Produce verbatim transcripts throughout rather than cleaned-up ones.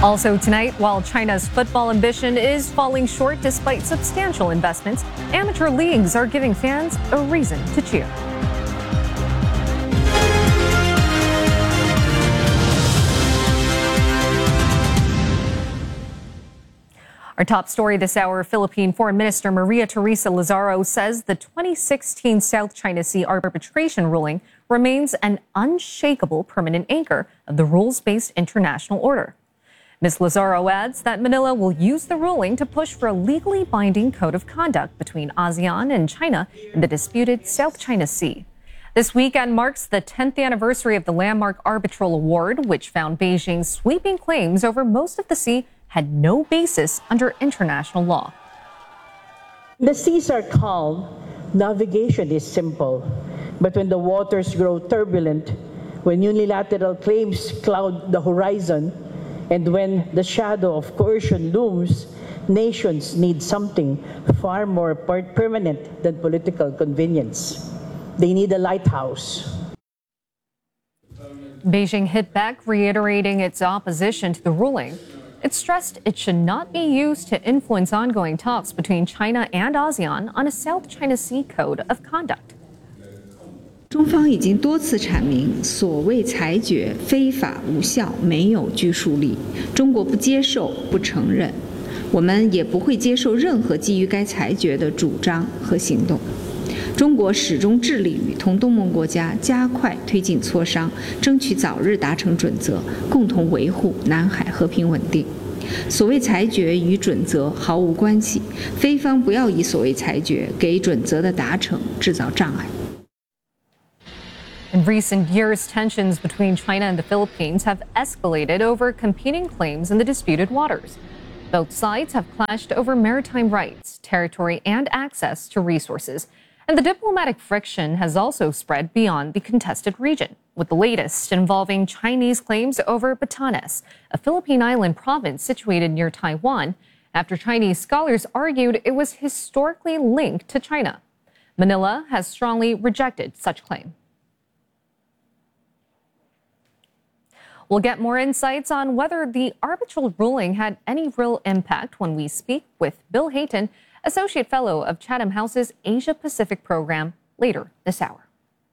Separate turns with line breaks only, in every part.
Also tonight, while China's football ambition is falling short despite substantial investments, amateur leagues are giving fans a reason to cheer. Our top story this hour, Philippine Foreign Minister Maria Teresa Lazaro says the twenty sixteen South China Sea arbitration ruling remains an unshakable permanent anchor of the rules-based international order. Miz Lazaro adds that Manila will use the ruling to push for a legally binding code of conduct between ASEAN and China in the disputed South China Sea. This weekend marks the tenth anniversary of the landmark arbitral award, which found Beijing's sweeping claims over most of the sea had no basis under international law.
The seas are calm, navigation is simple. But when the waters grow turbulent, when unilateral claims cloud the horizon, and when the shadow of coercion looms, nations need something far more per- permanent than political convenience. They need a lighthouse.
Beijing hit back, reiterating its opposition to the ruling. It stressed it should not be used to influence ongoing talks between China and ASEAN on a South China Sea Code of Conduct.
中方已经多次阐明，所谓裁决非法无效，没有拘束力。中国不接受、不承认，我们也不会接受任何基于该裁决的主张和行动。中国始终致力于同东盟国家加快推进磋商，争取早日达成准则，共同维护南海和平稳定。所谓裁决与准则毫无关系，非方不要以所谓裁决给准则的达成制造障碍。
In recent years, tensions between China and the Philippines have escalated over competing claims in the disputed waters. Both sides have clashed over maritime rights, territory, and access to resources. And the diplomatic friction has also spread beyond the contested region, with the latest involving Chinese claims over Batanes, a Philippine island province situated near Taiwan, after Chinese scholars argued it was historically linked to China. Manila has strongly rejected such claim. We'll get more insights on whether the arbitral ruling had any real impact when we speak with Bill Hayton, Associate Fellow of Chatham House's Asia Pacific program, later this hour.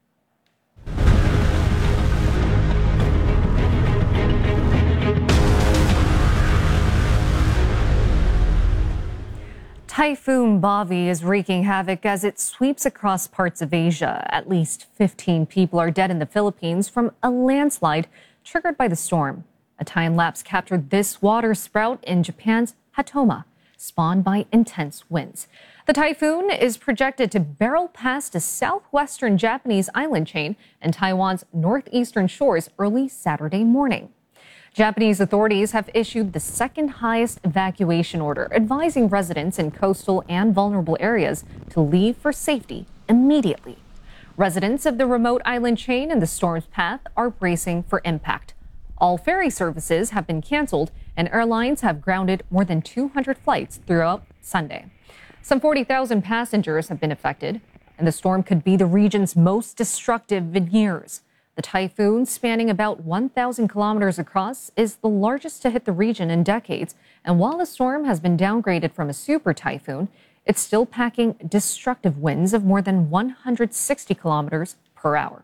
Typhoon Bobby is wreaking havoc as it sweeps across parts of Asia. At least fifteen people are dead in the Philippines from a landslide triggered by the storm. A time lapse captured this water sprout in Japan's Hatoma, spawned by intense winds. The typhoon is projected to barrel past a southwestern Japanese island chain and Taiwan's northeastern shores early Saturday morning. Japanese authorities have issued the second highest evacuation order, advising residents in coastal and vulnerable areas to leave for safety immediately. Residents of the remote island chain in the storm's path are bracing for impact. All ferry services have been canceled and airlines have grounded more than two hundred flights throughout Sunday. Some forty thousand passengers have been affected, and the storm could be the region's most destructive in years. The typhoon, spanning about one thousand kilometers across, is the largest to hit the region in decades. And while the storm has been downgraded from a super typhoon, it's still packing destructive winds of more than one hundred sixty kilometers per hour.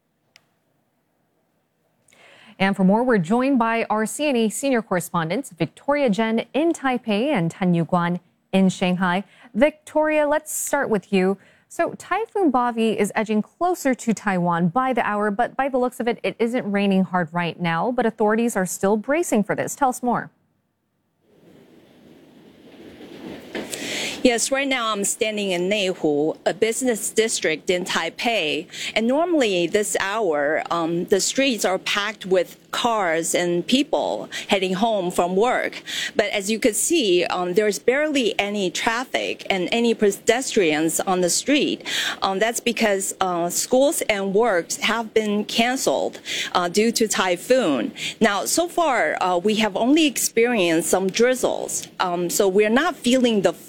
And for more, we're joined by our C N A senior correspondents, Victoria Jen in Taipei and Tan Yu Guan in Shanghai. Victoria, let's start with you. So Typhoon Bobby is edging closer to Taiwan by the hour, but by the looks of it, it isn't raining hard right now, but authorities are still bracing for this. Tell us more.
Yes, right now I'm standing in Neihu, a business district in Taipei. And normally this hour, um, the streets are packed with cars and people heading home from work. But as you could see, um, there's barely any traffic and any pedestrians on the street. Um, that's because uh, schools and works have been canceled uh, due to typhoon. Now, so far, uh, we have only experienced some drizzles. Um, so we're not feeling the full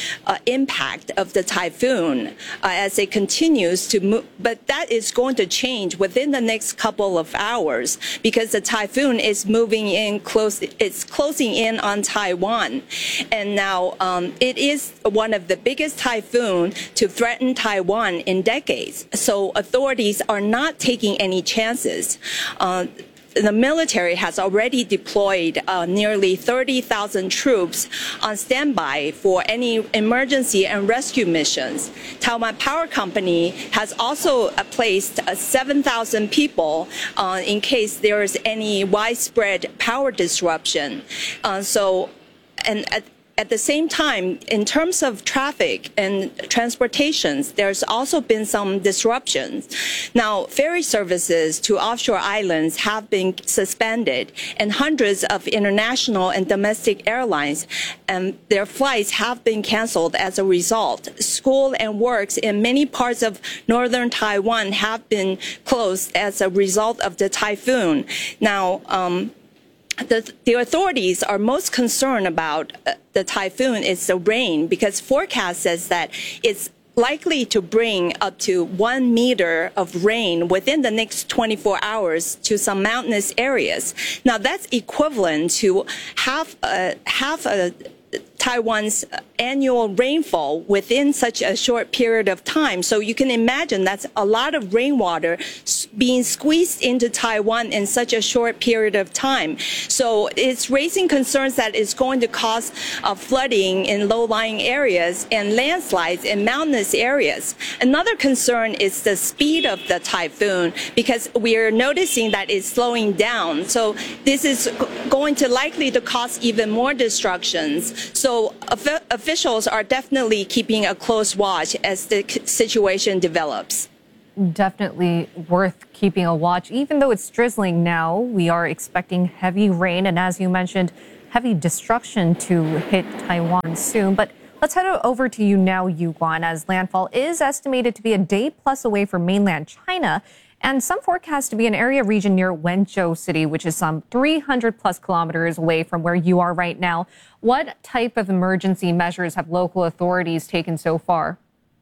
uh, impact of the typhoon uh, as it continues to move. But that is going to change within the next couple of hours because the typhoon is moving in close, it's closing in on Taiwan. And now um, it is one of the biggest typhoons to threaten Taiwan in decades. So authorities are not taking any chances. Uh, The military has already deployed uh, nearly thirty thousand troops on standby for any emergency and rescue missions. Taiwan Power Company has also uh, placed uh, seven thousand people uh, in case there is any widespread power disruption. Uh, so, and at At the same time, in terms of traffic and transportations, there's also been some disruptions. Now, ferry services to offshore islands have been suspended, and hundreds of international and domestic airlines and their flights have been canceled as a result. School and works in many parts of northern Taiwan have been closed as a result of the typhoon. Now, um, The, the authorities are most concerned about uh, the typhoon is the rain because forecast says that it's likely to bring up to one meter of rain within the next twenty-four hours to some mountainous areas. Now that's equivalent to half a, half a Taiwan's annual rainfall within such a short period of time. So you can imagine that's a lot of rainwater being squeezed into Taiwan in such a short period of time. So it's raising concerns that it's going to cause uh, flooding in low-lying areas and landslides in mountainous areas. Another concern is the speed of the typhoon because we are noticing that it's slowing down. So this is going to likely to cause even more destructions. So officials are definitely keeping a close watch as the situation develops.
Definitely worth keeping a watch. Even though it's drizzling now, we are expecting heavy rain and, as you mentioned, heavy destruction to hit Taiwan soon. But let's head over to you now, Yuguan, as landfall is estimated to be a day plus away from mainland China. And some forecast to be an area region near Wenzhou City, which is some three hundred plus kilometers away from where you are right now. What type of emergency measures have local authorities taken so far?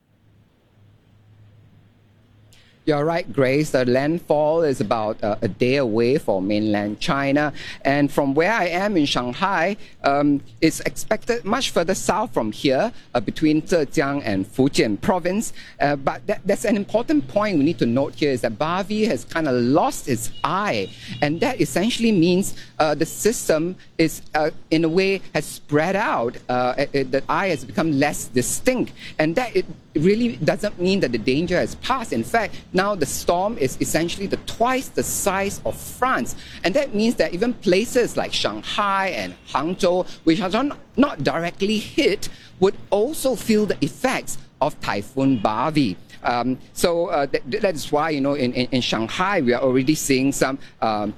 You're right, Grace. The landfall is about uh, a day away for mainland China. And from where I am in Shanghai, um, it's expected much further south from here, uh, between Zhejiang and Fujian province. Uh, but that, that's an important point we need to note here is that Bavi has kind of lost its eye. And that essentially means uh, the system is, uh, in a way, has spread out. Uh, it, the eye has become less distinct. And that it really doesn't mean that the danger has passed. In fact, now the storm is essentially the twice the size of France. And that means that even places like Shanghai and Hangzhou, which are not, not directly hit, would also feel the effects of Typhoon Bavi. Um, so uh, that, that's why, you know, in, in, in Shanghai, we are already seeing some um,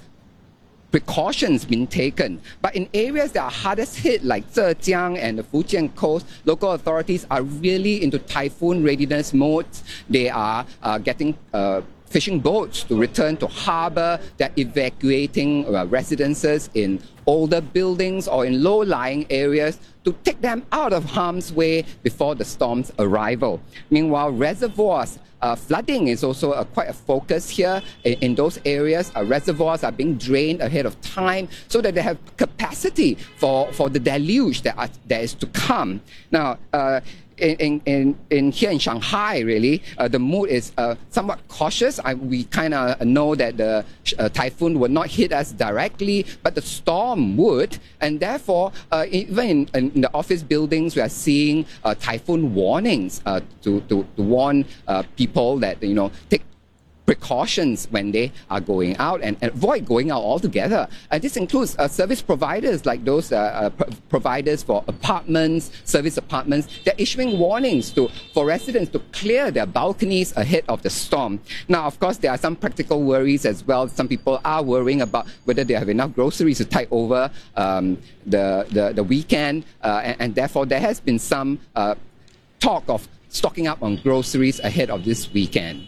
precautions being taken. But in areas that are hardest hit, like Zhejiang and the Fujian coast, local authorities are really into typhoon readiness mode. They are uh, getting uh, fishing boats to return to harbor. They're evacuating uh, residences in older buildings or in low-lying areas to take them out of harm's way before the storm's arrival. Meanwhile, reservoirs Uh, flooding is also a, quite a focus here in, in those areas. Uh, reservoirs are being drained ahead of time so that they have capacity for, for the deluge that, are, that is to come. Now, uh, in, in, in here in Shanghai, really, uh, the mood is uh, somewhat cautious. I, we kind of know that the uh, typhoon will not hit us directly, but the storm would. And therefore, uh, even in, in the office buildings, we are seeing uh, typhoon warnings uh, to, to, to warn uh, people that, you know, take precautions when they are going out and, and avoid going out altogether. Uh, this includes uh, service providers like those uh, uh, pro providers for apartments, service apartments. They're issuing warnings to for residents to clear their balconies ahead of the storm. Now, of course, there are some practical worries as well. Some people are worrying about whether they have enough groceries to tide over um, the, the, the weekend, uh, and, and therefore there has been some uh, talk of stocking up on groceries ahead of this weekend.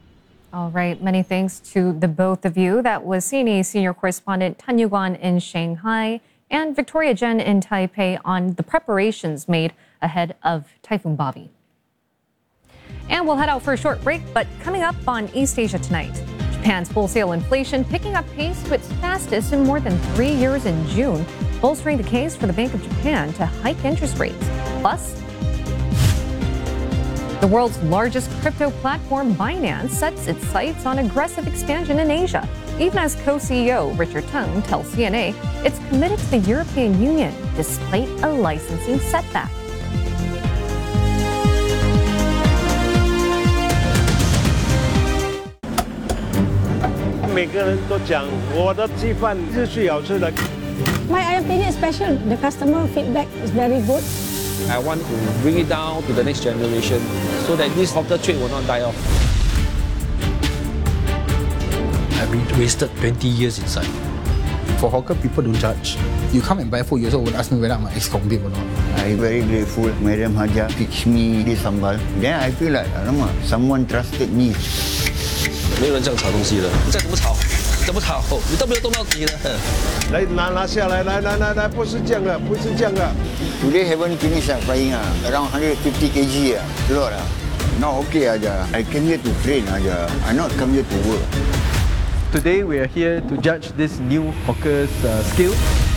All right. Many thanks to the both of you. That was C N A senior correspondent Tan Yuguan in Shanghai and Victoria Jen in Taipei on the preparations made ahead of Typhoon Bobby. And we'll head out for a short break, but coming up on East Asia tonight, Japan's wholesale inflation picking up pace to its fastest in more than three years in June, bolstering the case for the Bank of Japan to hike interest rates. Plus, the world's largest crypto platform, Binance, sets its sights on aggressive expansion in Asia, even as co-C E O Richard Teng tells C N A it's committed to the European Union despite a licensing setback.
每个人都讲我的鸡饭是最好吃的。
My opinion is special. The customer feedback is very good.
I want to bring it down to the next generation so that this hawker trade will not die off.
I've been wasted twenty years inside. For hawker, people don't judge. You come and buy food, you also won't ask me whether I'm an ex-convict or not.
I'm very grateful. Madam Haja teach me this sambal. Then I feel like, alamak, someone trusted me.
没有人这样炒东西的，你再怎么炒，怎么炒，你都没有动到底的。
来拿拿下来，来来来来，不是这样的，不是这样的。
Today haven't finished uh, frying uh, around one hundred fifty kilograms uh, lot uh. Now okay aja. I came here to train aja. I not come here to work.
Today we are here to judge this new hawker's uh, skill.